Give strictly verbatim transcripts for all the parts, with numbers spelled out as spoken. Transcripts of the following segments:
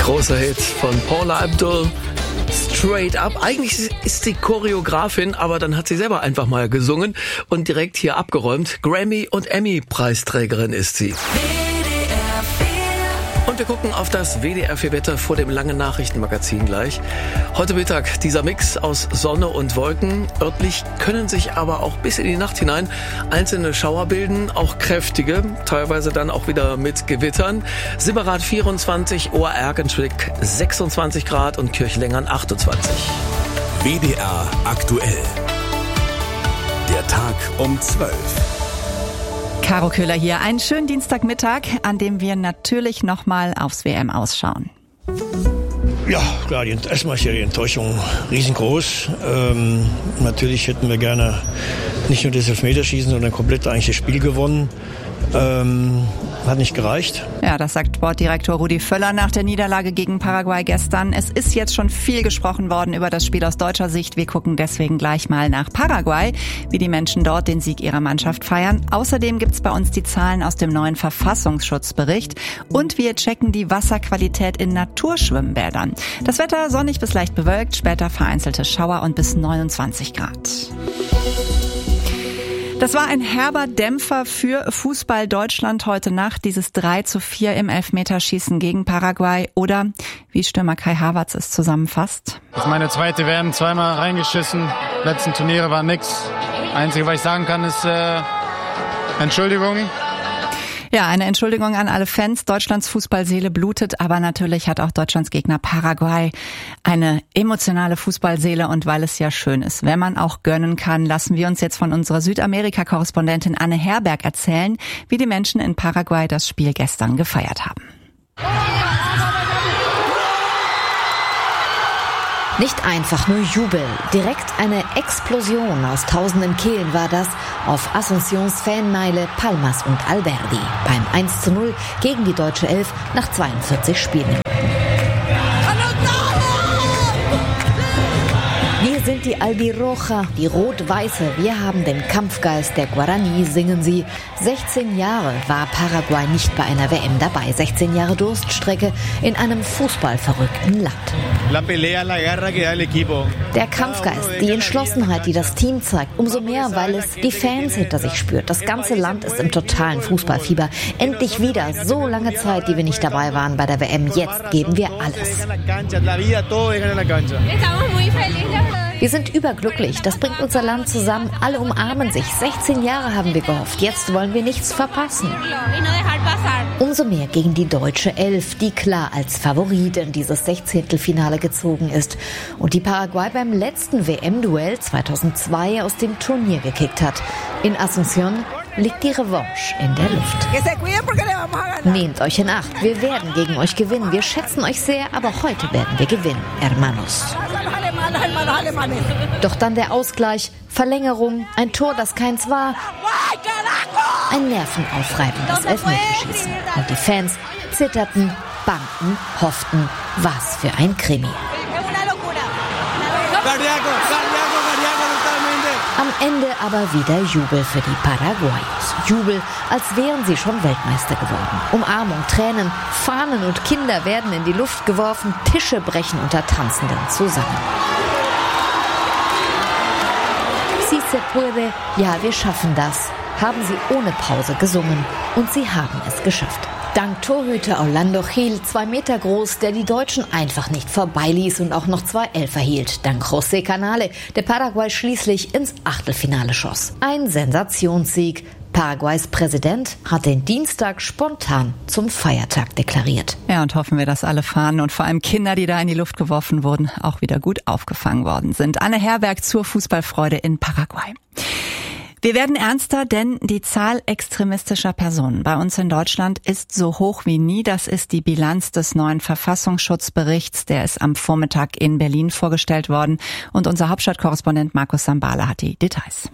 Großer Hit von Paula Abdul, Straight Up. Eigentlich ist sie Choreografin, aber dann hat sie selber einfach mal gesungen und direkt hier abgeräumt. Grammy- und Emmy-Preisträgerin ist sie. Und wir gucken auf das W D R vier Wetter vor dem langen Nachrichtenmagazin gleich. Heute Mittag dieser Mix aus Sonne und Wolken. Örtlich können sich aber auch bis in die Nacht hinein einzelne Schauer bilden, auch kräftige, teilweise dann auch wieder mit Gewittern. Sibberath vierundzwanzig, Ohr-Erkenschwick sechsundzwanzig Grad und Kirchlengern achtundzwanzig. W D R aktuell. Der Tag um zwölf. Caro Köhler hier. Einen schönen Dienstagmittag, an dem wir natürlich nochmal aufs W M ausschauen. Ja, klar, die, erstmal ist ja die Enttäuschung riesengroß. Ähm, natürlich hätten wir gerne nicht nur das Elfmeterschießen, sondern komplett eigentlich das Spiel gewonnen. Ähm, hat nicht gereicht. Ja, das sagt Sportdirektor Rudi Völler nach der Niederlage gegen Paraguay gestern. Es ist jetzt schon viel gesprochen worden über das Spiel aus deutscher Sicht. Wir gucken deswegen gleich mal nach Paraguay, wie die Menschen dort den Sieg ihrer Mannschaft feiern. Außerdem gibt's bei uns die Zahlen aus dem neuen Verfassungsschutzbericht. Und wir checken die Wasserqualität in Naturschwimmbädern. Das Wetter sonnig bis leicht bewölkt, später vereinzelte Schauer und bis neunundzwanzig Grad. Das war ein herber Dämpfer für Fußball Deutschland heute Nacht, dieses drei zu vier im Elfmeterschießen gegen Paraguay. Oder, wie Stürmer Kai Havertz es zusammenfasst: Das ist meine zweite W M, zweimal reingeschissen. Letzten Turniere war nix. Einzige, was ich sagen kann, ist äh, Entschuldigung. Ja, eine Entschuldigung an alle Fans. Deutschlands Fußballseele blutet, aber natürlich hat auch Deutschlands Gegner Paraguay eine emotionale Fußballseele. Und weil es ja schön ist, wenn man auch gönnen kann, lassen wir uns jetzt von unserer Südamerika-Korrespondentin Anne Herberg erzählen, wie die Menschen in Paraguay das Spiel gestern gefeiert haben. Nicht einfach nur Jubel, direkt eine Explosion aus tausenden Kehlen war das auf Asuncións Fanmeile Palmas und Alberdi beim eins zu null gegen die deutsche Elf nach zweiundvierzig Spielminuten. Wir sind die Albiroja, die Rot-Weiße. Wir haben den Kampfgeist der Guarani, singen sie. sechzehn Jahre war Paraguay nicht bei einer W M dabei. sechzehn Jahre Durststrecke in einem fußballverrückten Land. Der Kampfgeist, die Entschlossenheit, die das Team zeigt, umso mehr, weil es die Fans hinter sich spürt. Das ganze Land ist im totalen Fußballfieber. Endlich wieder, so lange Zeit, die wir nicht dabei waren bei der W M. Jetzt geben wir alles. Wir sind überglücklich. Das bringt unser Land zusammen. Alle umarmen sich. sechzehn Jahre haben wir gehofft. Jetzt wollen wir nichts verpassen. Umso mehr gegen die deutsche Elf, die klar als Favorit in dieses Sechzehntelfinale gezogen ist und die Paraguay beim letzten W M-Duell zweitausendzwei aus dem Turnier gekickt hat. In Asunción liegt die Revanche in der Luft. Nehmt euch in Acht. Wir werden gegen euch gewinnen. Wir schätzen euch sehr, aber heute werden wir gewinnen, hermanos. Doch dann der Ausgleich, Verlängerung, ein Tor, das keins war, ein nervenaufreibendes Elfmeterschießen. Und die Fans zitterten, bangten, hofften, was für ein Krimi. Am Ende aber wieder Jubel für die Paraguayos. Jubel, als wären sie schon Weltmeister geworden. Umarmung, Tränen, Fahnen und Kinder werden in die Luft geworfen, Tische brechen unter Tanzenden zusammen. Si se puede, ja, wir schaffen das, haben sie ohne Pause gesungen. Und sie haben es geschafft. Dank Torhüter Orlando Gil, zwei Meter groß, der die Deutschen einfach nicht vorbeiließ und auch noch zwei Elfer hielt. Dank José Canale, der Paraguay schließlich ins Achtelfinale schoss. Ein Sensationssieg. Paraguays Präsident hat den Dienstag spontan zum Feiertag deklariert. Ja, und hoffen wir, dass alle Fahnen und vor allem Kinder, die da in die Luft geworfen wurden, auch wieder gut aufgefangen worden sind. Anne Herberg zur Fußballfreude in Paraguay. Wir werden ernster, denn die Zahl extremistischer Personen bei uns in Deutschland ist so hoch wie nie. Das ist die Bilanz des neuen Verfassungsschutzberichts. Der ist am Vormittag in Berlin vorgestellt worden. Und unser Hauptstadtkorrespondent Markus Sambale hat die Details.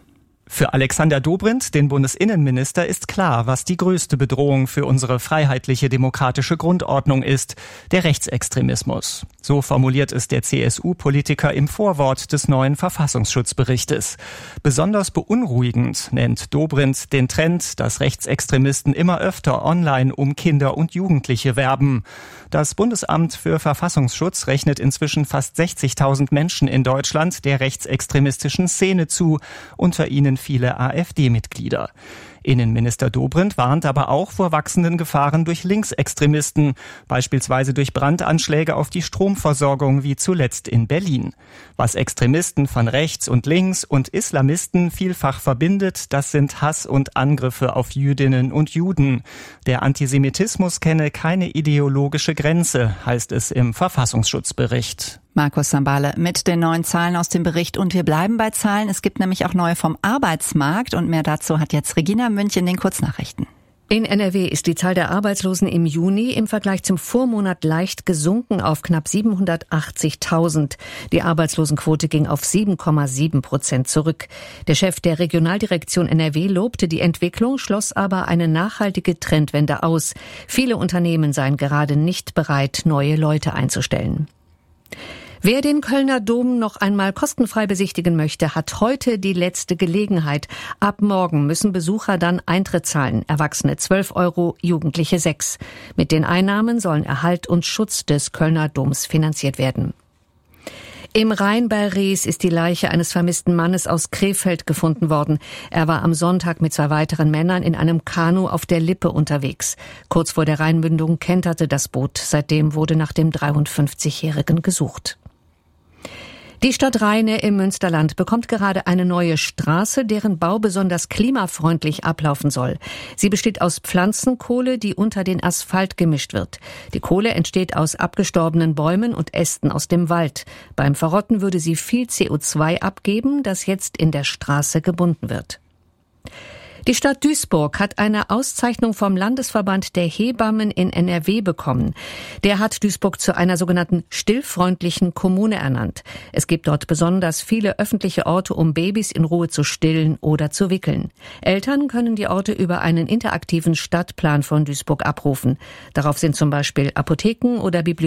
Für Alexander Dobrindt, den Bundesinnenminister, ist klar, was die größte Bedrohung für unsere freiheitliche demokratische Grundordnung ist: der Rechtsextremismus. So formuliert es der C S U-Politiker im Vorwort des neuen Verfassungsschutzberichtes. Besonders beunruhigend nennt Dobrindt den Trend, dass Rechtsextremisten immer öfter online um Kinder und Jugendliche werben. Das Bundesamt für Verfassungsschutz rechnet inzwischen fast sechzigtausend Menschen in Deutschland der rechtsextremistischen Szene zu, unter ihnen viele A f D-Mitglieder. Innenminister Dobrindt warnt aber auch vor wachsenden Gefahren durch Linksextremisten, beispielsweise durch Brandanschläge auf die Stromversorgung wie zuletzt in Berlin. Was Extremisten von rechts und links und Islamisten vielfach verbindet, das sind Hass und Angriffe auf Jüdinnen und Juden. Der Antisemitismus kenne keine ideologische Grenze, heißt es im Verfassungsschutzbericht. Markus Sambale mit den neuen Zahlen aus dem Bericht. Und wir bleiben bei Zahlen. Es gibt nämlich auch neue vom Arbeitsmarkt. Und mehr dazu hat jetzt Regina Münch in den Kurznachrichten. In N R W ist die Zahl der Arbeitslosen im Juni im Vergleich zum Vormonat leicht gesunken auf knapp siebenhundertachtzigtausend. Die Arbeitslosenquote ging auf sieben Komma sieben Prozent zurück. Der Chef der Regionaldirektion N R W lobte die Entwicklung, schloss aber eine nachhaltige Trendwende aus. Viele Unternehmen seien gerade nicht bereit, neue Leute einzustellen. Wer den Kölner Dom noch einmal kostenfrei besichtigen möchte, hat heute die letzte Gelegenheit. Ab morgen müssen Besucher dann Eintritt zahlen. Erwachsene zwölf Euro, Jugendliche sechs. Mit den Einnahmen sollen Erhalt und Schutz des Kölner Doms finanziert werden. Im Rhein bei Rees ist die Leiche eines vermissten Mannes aus Krefeld gefunden worden. Er war am Sonntag mit zwei weiteren Männern in einem Kanu auf der Lippe unterwegs. Kurz vor der Rheinmündung kenterte das Boot. Seitdem wurde nach dem dreiundfünfzigjährigen gesucht. Die Stadt Rheine im Münsterland bekommt gerade eine neue Straße, deren Bau besonders klimafreundlich ablaufen soll. Sie besteht aus Pflanzenkohle, die unter den Asphalt gemischt wird. Die Kohle entsteht aus abgestorbenen Bäumen und Ästen aus dem Wald. Beim Verrotten würde sie viel C O zwei abgeben, das jetzt in der Straße gebunden wird. Die Stadt Duisburg hat eine Auszeichnung vom Landesverband der Hebammen in N R W bekommen. Der hat Duisburg zu einer sogenannten stillfreundlichen Kommune ernannt. Es gibt dort besonders viele öffentliche Orte, um Babys in Ruhe zu stillen oder zu wickeln. Eltern können die Orte über einen interaktiven Stadtplan von Duisburg abrufen. Darauf sind zum Beispiel Apotheken oder Bibliotheken